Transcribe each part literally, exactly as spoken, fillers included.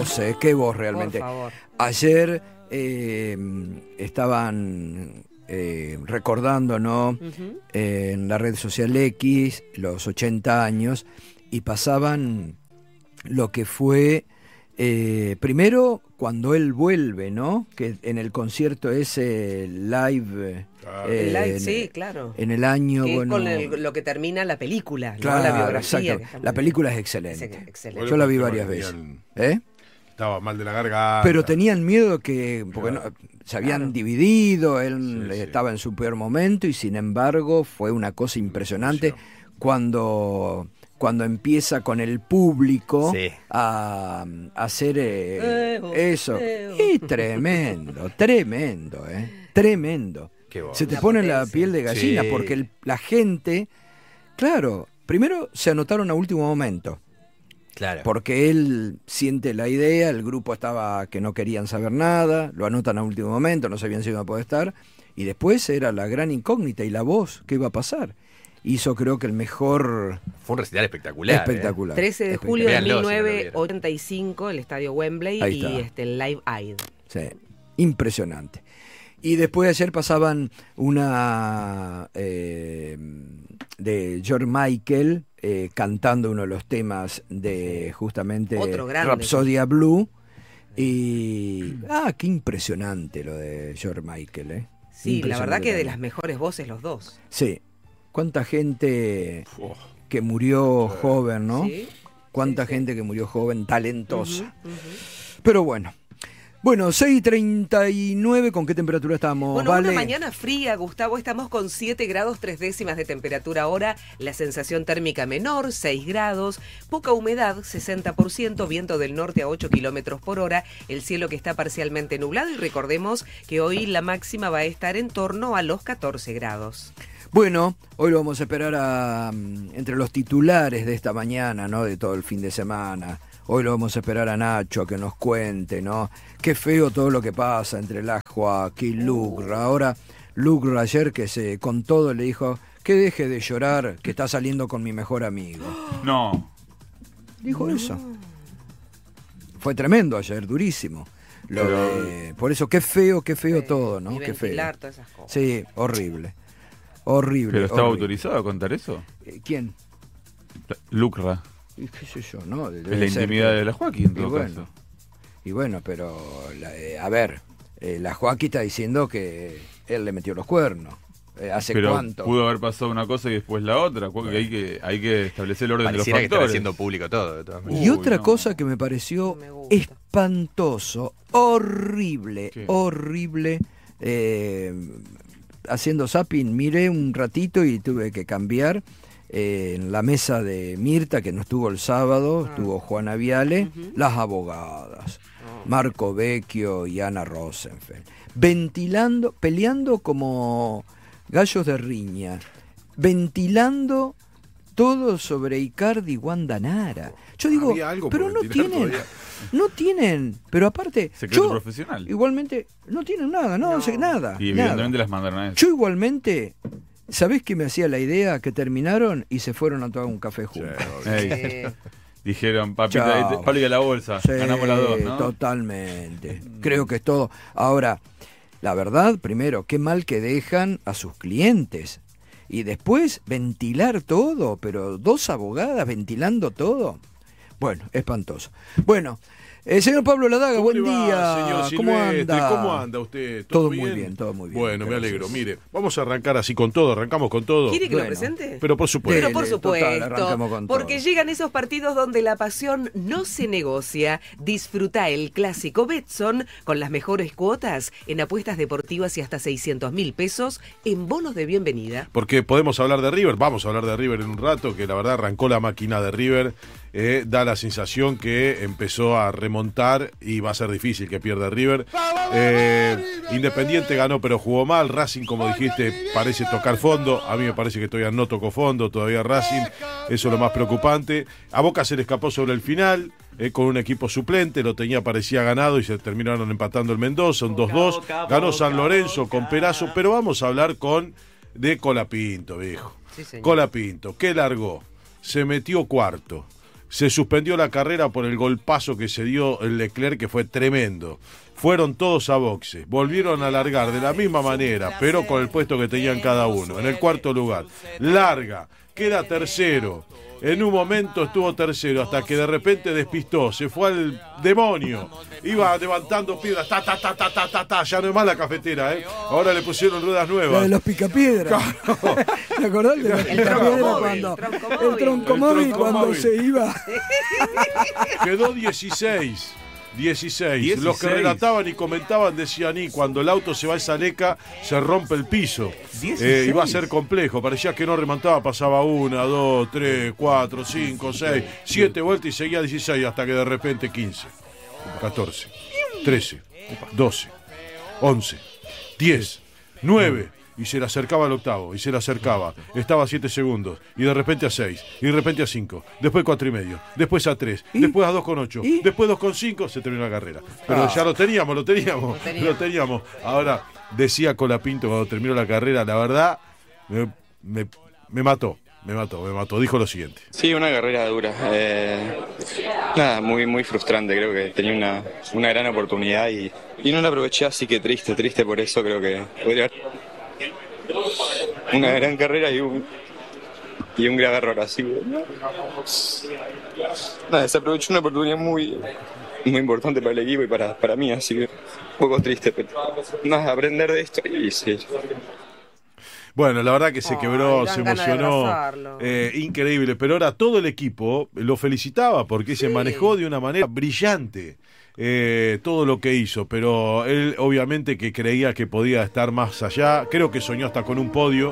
voz, eh, qué voz realmente. Por favor. Ayer eh, estaban eh, recordando, ¿no? Uh-huh. Eh, en la red social X, los ochenta años, y pasaban lo que fue, eh, primero, cuando él vuelve, ¿no? Que en el concierto ese live... Claro. Eh, el live, en, sí, claro. En el año, que bueno... con el, lo que termina la película, claro, ¿no? La biografía. Exacto. La película es excelente. Es excelente. Bueno, yo la vi varias veces. Tenían, ¿Eh? Estaba mal de la garganta. Pero tenían miedo que... Porque claro. no, se habían claro. dividido, él sí, estaba sí. en su peor momento y sin embargo fue una cosa impresionante cuando... cuando empieza con el público sí. a, a hacer eh, Evo, eso. Evo. Y tremendo, tremendo, ¿eh? Tremendo. Se te la pone potencia. La piel de gallina sí. porque el, la gente, claro, primero se anotaron a último momento. Claro. Porque él siente la idea, el grupo estaba que no querían saber nada, lo anotan a último momento, no sabían si iba a poder estar, y después era la gran incógnita y la voz, ¿qué iba a pasar? Hizo creo que el mejor... Fue un recital espectacular. Espectacular. ¿eh? trece de julio de mil novecientos ochenta y cinco, el estadio Wembley y este, el Live Aid. Sí, impresionante. Y después de ayer pasaban una eh, de George Michael eh, cantando uno de los temas de justamente Rhapsody Blue. Y... Ah, qué impresionante lo de George Michael, ¿eh? Sí, la verdad que de las mejores voces los dos. Sí. Cuánta gente que murió joven, ¿no? ¿Sí? Cuánta sí, gente sí. que murió joven, talentosa. Uh-huh, uh-huh. Pero bueno. Bueno, seis treinta y nueve, ¿con qué temperatura estamos? Bueno, ¿Vale? Una mañana fría, Gustavo, estamos con siete grados tres décimas de temperatura ahora, la sensación térmica menor, seis grados, poca humedad, sesenta por ciento, viento del norte a ocho kilómetros por hora, el cielo que está parcialmente nublado y recordemos que hoy la máxima va a estar en torno a los catorce grados. Bueno, hoy lo vamos a esperar a, entre los titulares de esta mañana, ¿no? De todo el fin de semana. Hoy lo vamos a esperar a Nacho a que nos cuente, ¿no? Qué feo todo lo que pasa entre la Joaquín y Lucra. Ahora, Lucra ayer que se con todo le dijo que deje de llorar, que está saliendo con mi mejor amigo. No. Dijo no. eso. Fue tremendo ayer, durísimo. Lo Pero... de, por eso, qué feo, qué feo sí, todo, ¿no? Y Qué feo. Todas esas cosas. Sí, horrible. Horrible. ¿Pero estaba horrible. autorizado a contar eso? ¿Quién? Lucra. ¿Y qué sé yo? No, es la intimidad que... de la Joaquín, en todo y bueno, caso. Y bueno, pero, la, eh, a ver, eh, la Joaquín está diciendo que él le metió los cuernos. Eh, ¿Hace pero cuánto? Pudo haber pasado una cosa y después la otra. Bueno. Hay que hay que establecer el orden Pareciera de los factores. Que está haciendo público todo. De todas y otra no. cosa que me pareció me espantoso, horrible, ¿qué? horrible, eh, haciendo zapping, miré un ratito y tuve que cambiar. Eh, en la mesa de Mirta, que no estuvo el sábado, ah. estuvo Juana Viale, uh-huh. las abogadas, oh. Marco Vecchio y Ana Rosenfeld, ventilando, peleando como gallos de riña, ventilando todo sobre Icardi y Wanda Nara. Yo digo, pero no tienen, todavía. no tienen, pero aparte, secreto yo, profesional. Igualmente, no tienen nada, no, no. sé nada. Y evidentemente nada. las mandaron a eso. Yo igualmente... ¿Sabés qué me hacía la idea? Que terminaron y se fueron a tomar un café juntos. Sí. Hey. Dijeron, papita, palo y a la bolsa, sí, ganamos las dos, ¿no? Totalmente. Creo que es todo. Ahora, la verdad, primero, qué mal que dejan a sus clientes. Y después, ventilar todo, pero dos abogadas ventilando todo. Bueno, espantoso. Bueno... Eh, señor Pablo Ladaga, buen va, día. Señor ¿Cómo anda? ¿Cómo anda usted? ¿Todo, todo bien? muy bien, todo muy bien. Bueno, me alegro. Mire, vamos a arrancar así con todo, arrancamos con todo. ¿Quiere que bueno, lo presente? Pero por supuesto. Pero por supuesto, total, con porque todo. Llegan esos partidos donde la pasión no se negocia. Disfruta el clásico Betson con las mejores cuotas en apuestas deportivas y hasta seiscientos mil pesos en bonos de bienvenida. Porque podemos hablar de River, vamos a hablar de River en un rato, que la verdad arrancó la máquina de River. Eh, da la sensación que empezó a remontar y va a ser difícil que pierda River. Eh, Independiente ganó pero jugó mal. Racing, como dijiste, parece tocar fondo. A mí me parece que todavía no tocó fondo, todavía Racing. Eso es lo más preocupante. A Boca se le escapó sobre el final. Eh, con un equipo suplente, lo tenía, parecía ganado y se terminaron empatando el Mendoza, un dos dos. Ganó San Lorenzo con Perazo, pero vamos a hablar con de Colapinto, viejo. Sí, Colapinto, ¿qué largó? Se metió cuarto. Se suspendió la carrera por el golpazo que se dio el Leclerc, que fue tremendo. Fueron todos a boxe, volvieron a largar de la misma manera, pero con el puesto que tenían cada uno. En el cuarto lugar, larga, queda tercero. En un momento estuvo tercero, hasta que de repente despistó, se fue al demonio. Iba levantando piedras, ta, ta, ta, ta, ta, ta, ta. Ya no es más la cafetera, ¿eh? Ahora le pusieron ruedas nuevas. La de los picapiedras. Claro. ¿Te acordás de los picapiedras cuando el troncomóvil cuando se iba? Quedó dieciséis. dieciséis. dieciséis. Los que relataban y comentaban decían, y cuando el auto se va a esa leca, se rompe el piso. Eh, iba a ser complejo, parecía que no remontaba, pasaba una, dos, tres, cuatro, cinco, seis, siete vueltas y seguía dieciséis, hasta que de repente quince, catorce, trece, doce, once, diez, nueve. Y se le acercaba al octavo, y se le acercaba. Estaba a siete segundos, y de repente a seis, y de repente a cinco, después cuatro y medio, después a tres, ¿Y? después a dos con ocho, ¿Y? después dos con cinco, se terminó la carrera. Pero Ah. ya lo teníamos, lo teníamos, Lo teníamos. lo teníamos. Ahora, decía Colapinto cuando terminó la carrera, la verdad, me, me, me mató, me mató, me mató. Dijo lo siguiente. Sí, una carrera dura. Eh, nada, muy muy frustrante. Creo que tenía una, una gran oportunidad y, y no la aproveché, así que triste, triste por eso. Creo que podría haber una gran carrera y un, y un gran error. Así que nada, se aprovechó una oportunidad muy, muy importante para el equipo y para, para mí, así que un poco triste, pero nada, aprender de esto y sí. Bueno, la verdad que se Ay, quebró, dan se ganas de emocionó, abrazarlo. eh, increíble, pero ahora todo el equipo lo felicitaba porque se manejó de una manera brillante eh, todo lo que hizo, pero él obviamente que creía que podía estar más allá, creo que soñó hasta con un podio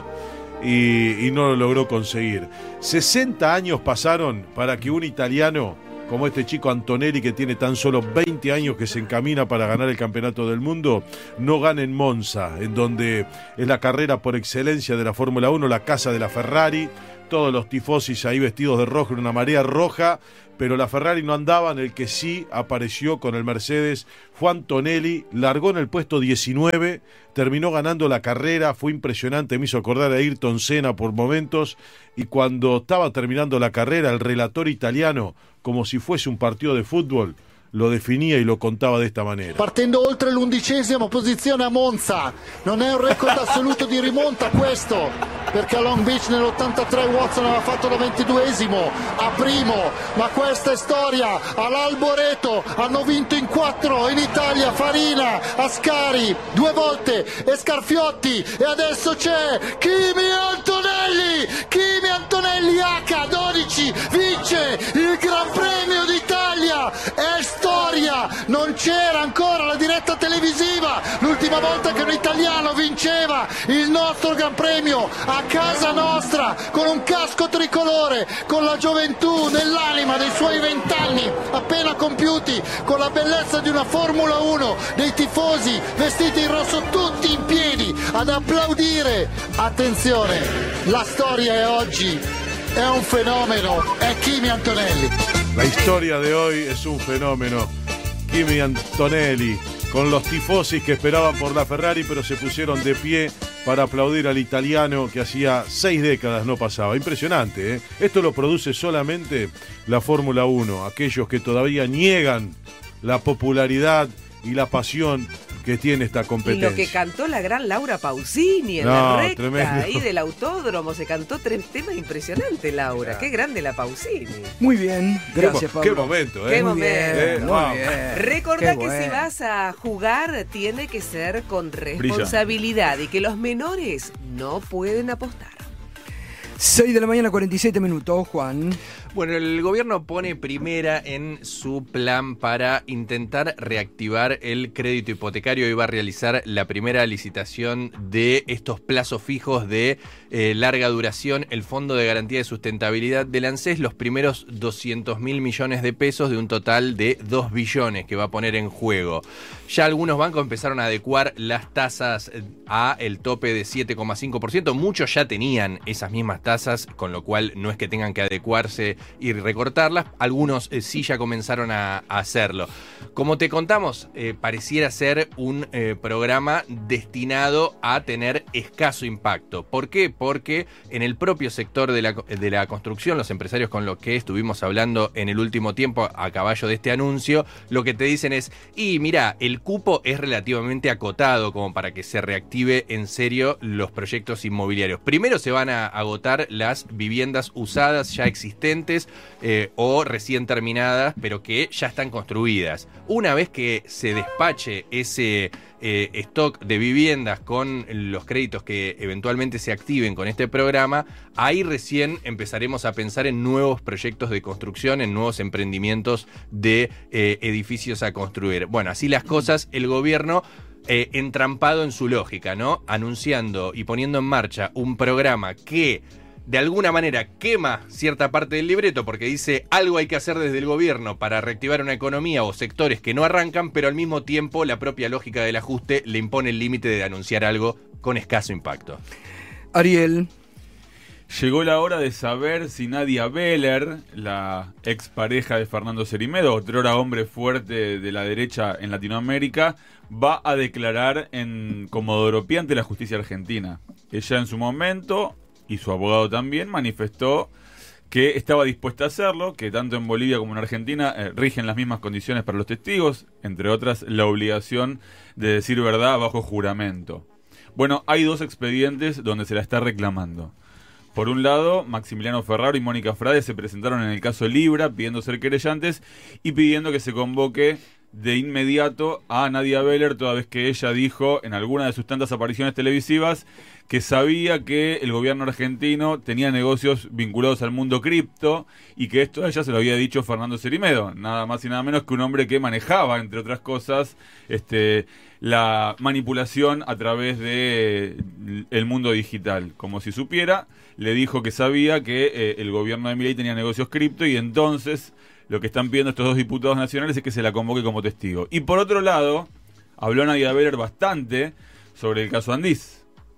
y, y no lo logró conseguir. sesenta años pasaron para que un italiano como este chico Antonelli, que tiene tan solo veinte años, que se encamina para ganar el campeonato del mundo, no gane en Monza, en donde es la carrera por excelencia de la Fórmula uno, la casa de la Ferrari, todos los tifosis ahí vestidos de rojo en una marea roja, pero la Ferrari no andaba. En el que sí apareció con el Mercedes fue Antonelli, largó en el puesto diecinueve, terminó ganando la carrera, fue impresionante, me hizo acordar a Ayrton Senna por momentos, y cuando estaba terminando la carrera, el relator italiano, como si fuese un partido de fútbol, lo definía y lo contava de esta manera. Partendo oltre l'undicesima posizione a Monza, non è un record assoluto di rimonta questo, perché a Long Beach nell'ottantatré Watson aveva fatto da ventiduesimo a primo, ma questa è storia. All'Alboreto hanno vinto in quattro, in Italia Farina, Ascari due volte e Scarfiotti, e adesso c'è Kimi Antonelli, Kimi Antonelli acca dodici vince il Gran Premio d'Italia. È storia, non c'era ancora la diretta televisiva l'ultima volta che un italiano vinceva il nostro Gran Premio a casa nostra con un casco tricolore, con la gioventù nell'anima dei suoi vent'anni appena compiuti, con la bellezza di una Formula uno, dei tifosi vestiti in rosso tutti in piedi ad applaudire. Attenzione, la storia è oggi, è un fenomeno, è Kimi Antonelli. La historia de hoy es un fenómeno. Kimi Antonelli, con los tifosis que esperaban por la Ferrari, pero se pusieron de pie para aplaudir al italiano que hacía seis décadas no pasaba. Impresionante, ¿eh? Esto lo produce solamente la Fórmula uno. Aquellos que todavía niegan la popularidad y la pasión que tiene esta competencia. Y lo que cantó la gran Laura Pausini en No, la recta tremendo. ahí del autódromo, se cantó tres temas impresionantes, Laura. Qué grande la Pausini. Muy bien, gracias, Qué, Pablo. qué momento, ¿eh? Qué Muy momento. bien, Eh, muy wow. bien. Recordá Qué que bueno. si vas a jugar tiene que ser con responsabilidad y que los menores no pueden apostar. seis de la mañana, cuarenta y siete minutos, Juan. Bueno, el gobierno pone primera en su plan para intentar reactivar el crédito hipotecario y va a realizar la primera licitación de estos plazos fijos de eh, larga duración. El Fondo de Garantía de Sustentabilidad del ANSES, los primeros doscientos mil millones de pesos de un total de dos billones que va a poner en juego. Ya algunos bancos empezaron a adecuar las tasas a el tope de siete coma cinco por ciento. Muchos ya tenían esas mismas tasas, con lo cual no es que tengan que adecuarse y recortarlas. Algunos eh, sí ya comenzaron a, a hacerlo. Como te contamos, eh, pareciera ser un eh, programa destinado a tener escaso impacto. ¿Por qué? Porque en el propio sector de la, de la construcción, los empresarios con los que estuvimos hablando en el último tiempo a caballo de este anuncio, lo que te dicen es, y mira, el cupo es relativamente acotado como para que se reactive en serio los proyectos inmobiliarios. Primero se van a agotar las viviendas usadas ya existentes eh, o recién terminadas, pero que ya están construidas. Una vez que se despache ese eh, stock de viviendas con los créditos que eventualmente se activen con este programa, ahí recién empezaremos a pensar en nuevos proyectos de construcción, en nuevos emprendimientos de eh, edificios a construir. Bueno, así las cosas, el gobierno eh, entrampado en su lógica, ¿no? Anunciando y poniendo en marcha un programa que de alguna manera quema cierta parte del libreto porque dice algo hay que hacer desde el gobierno para reactivar una economía o sectores que no arrancan, pero al mismo tiempo la propia lógica del ajuste le impone el límite de anunciar algo con escaso impacto. Ariel. Llegó la hora de saber si Nadia Beller, la expareja de Fernando Cerimedo, otrora hombre fuerte de la derecha en Latinoamérica, va a declarar en Comodoro Pi ante la justicia argentina. Ella en su momento, y su abogado también, manifestó que estaba dispuesta a hacerlo, que tanto en Bolivia como en Argentina eh, rigen las mismas condiciones para los testigos, entre otras la obligación de decir verdad bajo juramento. Bueno, hay dos expedientes donde se la está reclamando. Por un lado, Maximiliano Ferraro y Mónica Frade se presentaron en el caso Libra pidiendo ser querellantes y pidiendo que se convoque de inmediato a Nadia Beller, toda vez que ella dijo en alguna de sus tantas apariciones televisivas que sabía que el gobierno argentino tenía negocios vinculados al mundo cripto y que esto a ella se lo había dicho Fernando Cerimedo, nada más y nada menos que un hombre que manejaba, entre otras cosas, este, la manipulación a través de el mundo digital. Como si supiera, le dijo que sabía que eh, el gobierno de Milei tenía negocios cripto y entonces lo que están pidiendo estos dos diputados nacionales es que se la convoque como testigo. Y por otro lado, habló Nadia Beller bastante sobre el caso Andís.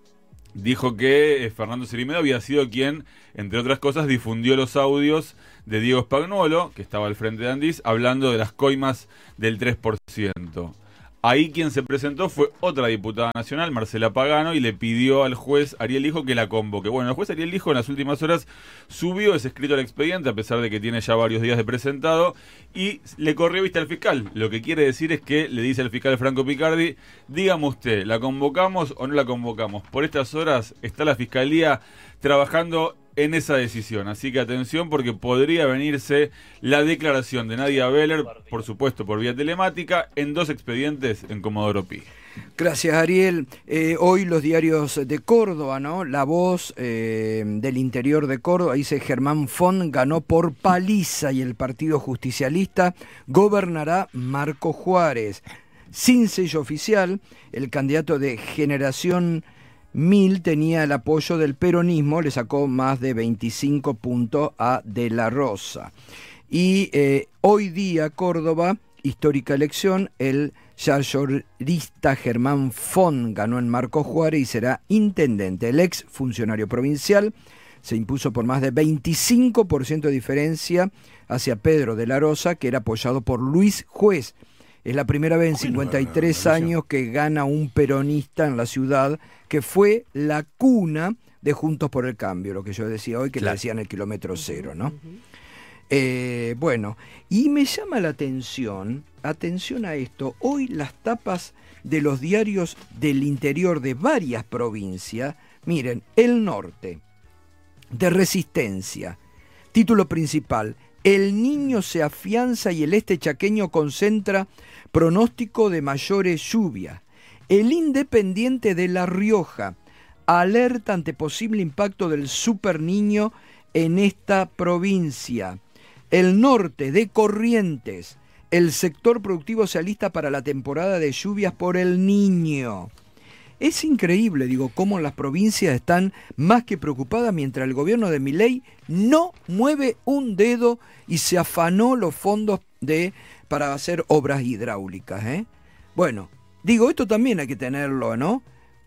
Dijo que eh, Fernando Cerimedo había sido quien, entre otras cosas, difundió los audios de Diego Spagnuolo, que estaba al frente de Andís, hablando de las coimas del tres por ciento. Ahí quien se presentó fue otra diputada nacional, Marcela Pagano, y le pidió al juez Ariel Lijo que la convoque. Bueno, el juez Ariel Lijo en las últimas horas subió ese escrito al expediente, a pesar de que tiene ya varios días de presentado, y le corrió vista al fiscal. Lo que quiere decir es que le dice al fiscal Franco Picardi, dígame usted, ¿la convocamos o no la convocamos? Por estas horas está la fiscalía trabajando en esa decisión, así que atención porque podría venirse la declaración de Nadia Beller, por supuesto por vía telemática, en dos expedientes en Comodoro Pi. Gracias, Ariel. Eh, hoy los diarios de Córdoba, ¿no? La Voz eh, del Interior de Córdoba dice Germán Font ganó por paliza y el Partido Justicialista gobernará Marco Juárez. Sin sello oficial, el candidato de Generación Mil tenía el apoyo del peronismo, le sacó más de veinticinco puntos a De la Rosa. Y eh, hoy día Córdoba, histórica elección, el yarlorista Germán Font ganó en Marco Juárez y será intendente. El ex funcionario provincial se impuso por más de veinticinco por ciento de diferencia hacia Pedro De la Rosa, que era apoyado por Luis Juez. Es la primera vez en cincuenta y tres años que gana un peronista en la ciudad, que fue la cuna de Juntos por el Cambio, lo que yo decía hoy, que claro, le decían el kilómetro cero, ¿no? Uh-huh. Eh, bueno, y me llama la atención, atención a esto, hoy las tapas de los diarios del interior de varias provincias, miren, El Norte, de Resistencia, título principal, El Niño se afianza y el este chaqueño concentra pronóstico de mayores lluvias. El Independiente de La Rioja alerta ante posible impacto del Super Niño en esta provincia. El Norte de Corrientes, el sector productivo se alista para la temporada de lluvias por el Niño. Es increíble, digo, cómo las provincias están más que preocupadas mientras el gobierno de Milei no mueve un dedo y se afanó los fondos de para hacer obras hidráulicas, ¿eh? Bueno, digo, esto también hay que tenerlo, ¿no?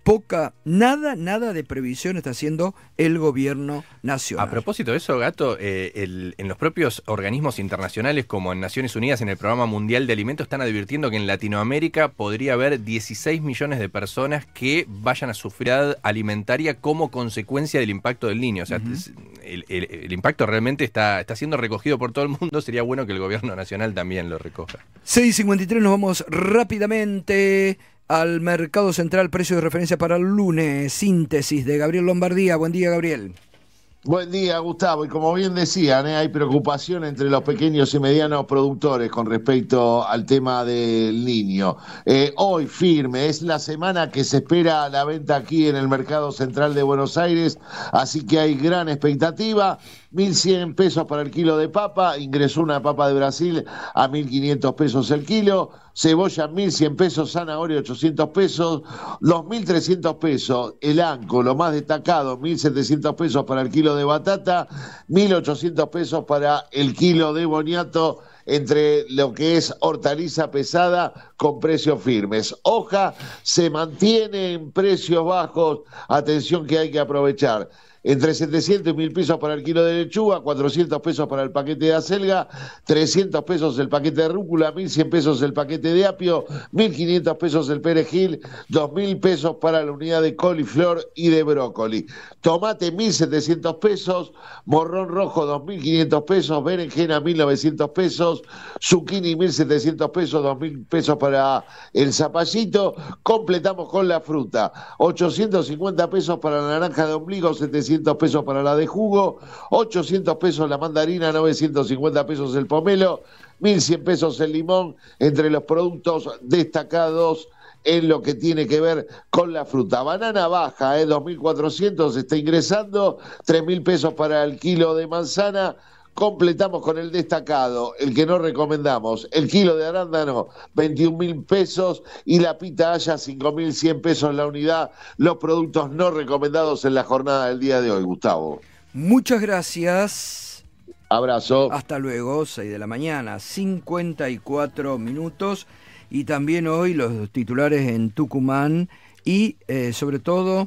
poca, nada, nada de previsión está haciendo el gobierno nacional. A propósito de eso, Gato, eh, el, en los propios organismos internacionales como en Naciones Unidas, en el Programa Mundial de Alimentos, están advirtiendo que en Latinoamérica podría haber dieciséis millones de personas que vayan a sufrir alimentaria como consecuencia del impacto del Niño. O sea, uh-huh. el, el, el impacto realmente está, está siendo recogido por todo el mundo. Sería bueno que el gobierno nacional también lo recoja. seis cincuenta y tres, nos vamos rápidamente al mercado central, precio de referencia para el lunes, síntesis de Gabriel Lombardía. Buen día, Gabriel. Buen día, Gustavo. Y como bien decían, ¿eh? hay preocupación entre los pequeños y medianos productores con respecto al tema del Niño. Eh, hoy firme, es la semana que se espera la venta aquí en el mercado central de Buenos Aires, así que hay gran expectativa. mil cien pesos para el kilo de papa, ingresó una papa de Brasil a mil quinientos pesos el kilo, cebolla mil cien pesos, zanahoria ochocientos pesos, dos mil trescientos pesos el anco, lo más destacado, mil setecientos pesos para el kilo de batata, mil ochocientos pesos para el kilo de boniato, entre lo que es hortaliza pesada con precios firmes. Hoja se mantiene en precios bajos, atención que hay que aprovechar. Entre setecientos y mil pesos para el kilo de lechuga, cuatrocientos pesos para el paquete de acelga, trescientos pesos el paquete de rúcula, mil cien pesos el paquete de apio, mil quinientos pesos el perejil, dos mil pesos para la unidad de coliflor y de brócoli. Tomate mil setecientos pesos, morrón rojo dos mil quinientos pesos, berenjena mil novecientos pesos, zucchini mil setecientos pesos, dos mil pesos para el zapallito. Completamos con la fruta, ochocientos cincuenta pesos para la naranja de ombligo, setecientos pesos para la de jugo, ochocientos pesos la mandarina, novecientos cincuenta pesos el pomelo, mil cien pesos el limón, entre los productos destacados en lo que tiene que ver con la fruta. Banana baja, eh, dos mil cuatrocientos está ingresando, tres mil pesos para el kilo de manzana. Completamos con el destacado, el que no recomendamos, el kilo de arándano, veintiún mil pesos, y la pita haya, cinco mil cien pesos la unidad, los productos no recomendados en la jornada del día de hoy, Gustavo. Muchas gracias. Abrazo. Hasta luego, seis de la mañana, cincuenta y cuatro minutos, y también hoy los titulares en Tucumán y eh, sobre todo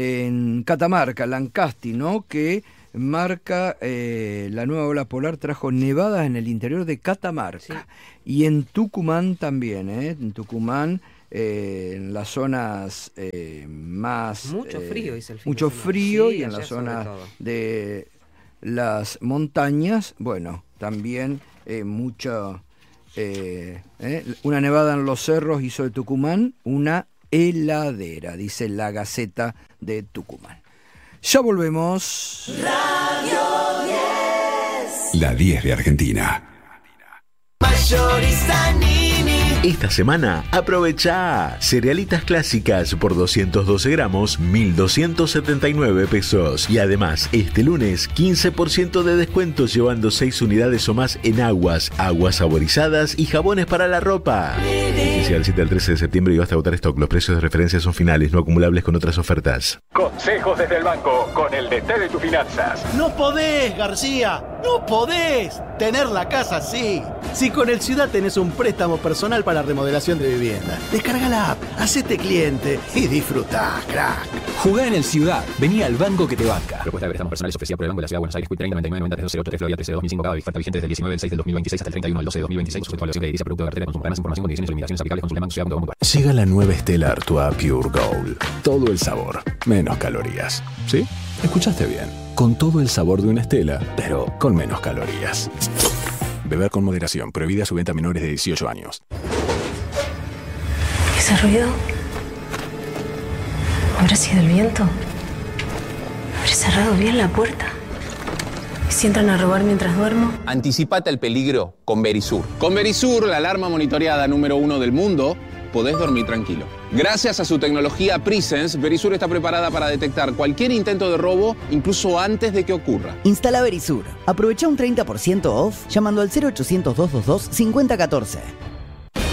en Catamarca, Lancasti, ¿no?, que marca eh, la nueva ola polar, trajo nevadas en el interior de Catamarca, sí. Y en Tucumán también, ¿eh? En Tucumán, eh, en las zonas eh, más... Mucho eh, frío, dice el fin Mucho de semana. frío, Sí, y en las zonas de las montañas, bueno, también eh, mucha... Eh, eh, una nevada en los cerros hizo de Tucumán una heladera, dice la Gaceta de Tucumán. Ya volvemos. Radio diez. La diez de Argentina. Mayorista Nini. Esta semana aprovecha cerealitas clásicas por doscientos doce gramos, mil doscientos setenta y nueve pesos. Y además, este lunes, quince por ciento de descuento llevando seis unidades o más en aguas, aguas saborizadas y jabones para la ropa. Vigencia del siete al trece de septiembre y hasta agotar stock. Los precios de referencia son finales, no acumulables con otras ofertas. Consejos desde el banco con el D T de tus finanzas. No podés, García, no podés tener la casa así. Si con el Ciudad tenés un préstamo personal para remodelación de vivienda, descarga la app, hacete cliente y disfrutá, crack. Jugá en el Ciudad, vení al banco que te banca. Propuesta de préstamos personales ofrecida por el Banco de la Ciudad de Buenos Aires, Q treinta, noventa y nueve, noventa, treinta, cero ocho, tres, Florida, trece, dos mil cinco, cada oferta vigente desde el diecinueve del seis del dos mil veintiséis hasta el treinta y uno del doce del dos mil veintiséis, sujeto a evaluación de edilicia, producto de cartera de consumo. Para más información, condiciones y limitaciones aplicables, consulta banco ciudad punto com punto a r. Llega la nueva Stella Artois Pure Gold. Todo el sabor, menos calorías. ¿Sí? Escuchaste bien. Con todo el sabor de una Stella, pero con menos calorías. Beber con moderación. Prohibida su venta a menores de dieciocho años. ¿Ese ruido? ¿Habrá sido el viento? ¿Habré cerrado bien la puerta? ¿Y si entran a robar mientras duermo? Anticipate al peligro con Verisur. Con Verisur, la alarma monitoreada número uno del mundo, podés dormir tranquilo. Gracias a su tecnología Presence, Verisur está preparada para detectar cualquier intento de robo, incluso antes de que ocurra. Instala Verisur. Aprovecha un treinta por ciento off llamando al cero ochocientos, doscientos veintidós, cincuenta catorce.